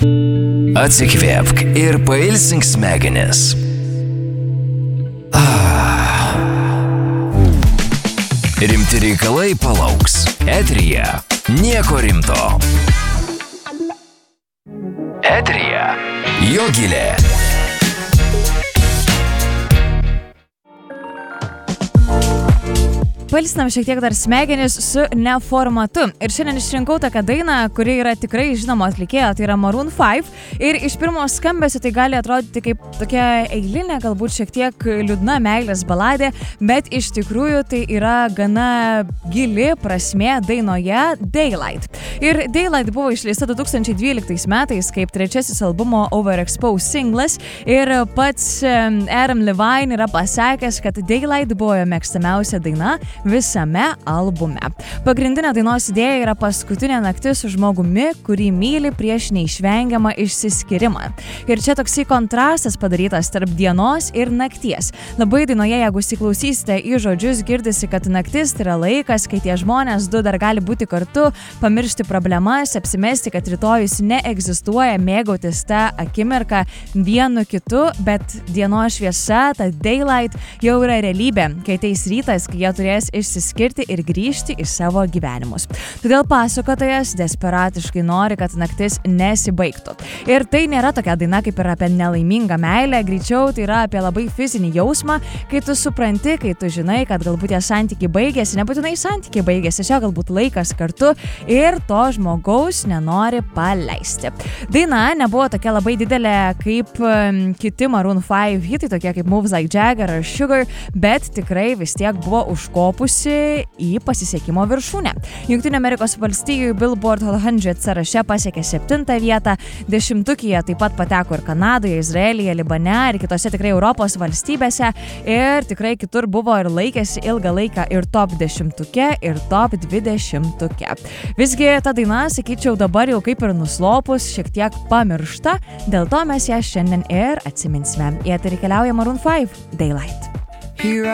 Atsikvėpk ir pailsink smegenis. Rimti reikalai palauks. Eteryje nieko rimto. Eteryje Jogilė. Pailsinam šiek tiek dar smegenis su neformatu. Ir šiandien išrinkau tokią dainą, kuri yra tikrai žinoma atlikėja, tai yra Maroon 5. Ir iš pirmo skambesio tai gali atrodyti kaip tokia eilinė, galbūt šiek tiek liūdna meilės baladė, bet iš tikrųjų tai yra gana gili prasmė dainoje Daylight. Ir Daylight buvo išleista 2012 metais kaip trečiasis albumo Overexposed singlas. Ir pats Adam Levine yra pasakęs, kad Daylight buvo jo mėgstamiausia daina visame albume. Pagrindinė dainos idėja yra paskutinė naktis su žmogumi, kurį myli prieš neišvengiamą išsiskyrimą. Ir čia toksai kontrastas padarytas tarp dienos ir nakties. Labai dainoje, jeigu įsiklausysite į žodžius, girdisi, kad naktis tai yra laikas, kai tie žmonės du dar gali būti kartu, pamiršti problemas, apsimesti, kad rytojus neegzistuoja, mėgautis tą akimirką vienu kitu, bet dienos šviesa, ta Daylight, jau yra realybė, kai ateis rytas, kai jie turės išsiskirti ir grįžti į savo gyvenimus. Todėl pasakotojas desperatiškai nori, kad naktis nesibaigtų. Ir tai nėra tokia daina kaip ir apie nelaimingą meilę, greičiau tai yra apie labai fizinį jausmą, kai tu supranti, kai tu žinai, kad galbūt tie santykiai baigėsi, nebūtinai santykiai baigėsi, tiesiog galbūt laikas kartu ir to žmogaus nenori paleisti. Daina nebuvo tokia labai didelė kaip kiti Maroon 5 hitai, tokie kaip Moves Like Jagger ar Sugar, bet tikrai vis tiek buvo užkopusi į pasisekimo viršūnę. Jungtinių Amerikos valstijų Billboard 100 sąraše pasiekė 7 vietą, 10-kyje taip pat pateko ir Kanadoje, Izraelyje, Libane ir kitose tikrai Europos valstybėse ir tikrai kitur buvo ir laikėsi ilgą laiką ir top 10-ke ir top 20-ke. Visgi ta daina, sakyčiau, dabar jau kaip ir nuslopus, šiek tiek pamiršta, dėl to mes ją šiandien ir atsiminsime. Į eterį keliauja Maroon 5, Daylight. Here